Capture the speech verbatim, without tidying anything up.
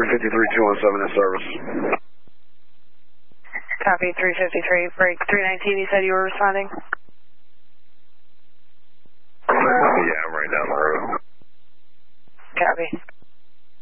fifty-three two one seven in service. Copy, three fifty-three, break three nineteen, you said you were responding? Yeah, I'm right now.